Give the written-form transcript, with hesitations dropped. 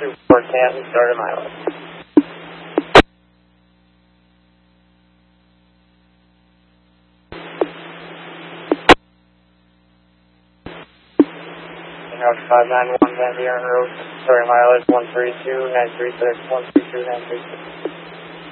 24 Canton, started mileage. Route 591 Van Buren Road, starting mileage 132, 936, 132, 936.